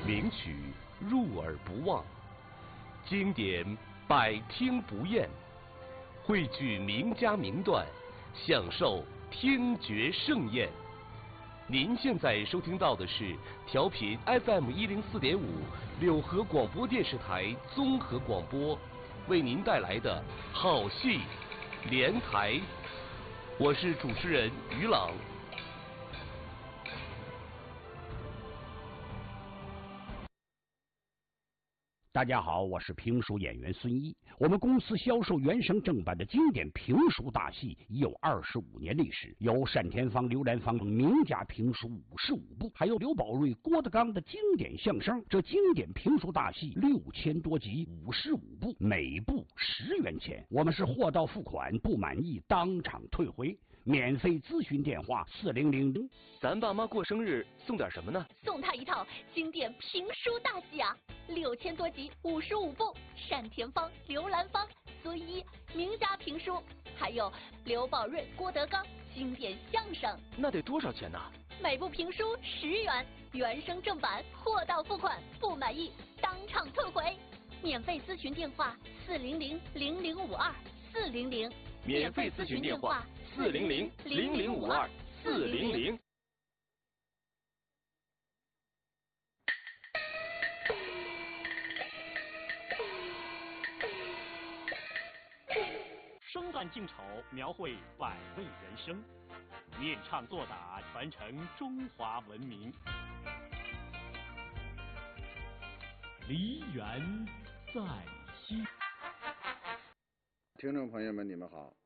名曲入耳不忘，经典百听不厌，汇聚名家名段，享受听觉盛宴。您现在收听到的是调频 FM104.5柳河广播电视台综合广播为您带来的好戏连台，我是主持人于朗。 大家好，我是评书演员孙一。我们公司销售原声正版的经典评书大戏已有25年历史，有单田芳、刘兰芳名家评书55部，还有刘宝瑞、郭德纲的经典相声。这经典评书大戏6000多集，55部，每部10元钱。我们是货到付款，不满意当场退回。免费咨询电话400。 咱爸妈过生日送点什么呢？ 送他一套经典评书大戏啊，6000多集，55部，单田芳、刘兰芳、孙一名家评书，还有刘宝瑞、郭德纲经典相声。 那得多少钱呢？ 每部评书10元，原声正版，货到付款，不满意当场退回。免费咨询电话400-0052，400。 免费咨询电话400-0052，400。 生旦净丑，描绘百味人生，念唱作打，传承中华文明。梨园在心。 听众朋友们，你们好，